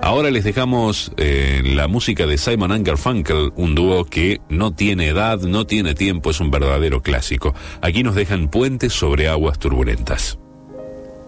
Ahora les dejamos la música de Simon & Garfunkel, un dúo que no tiene edad, no tiene tiempo, es un verdadero clásico. Aquí nos dejan Puentes sobre aguas turbulentas.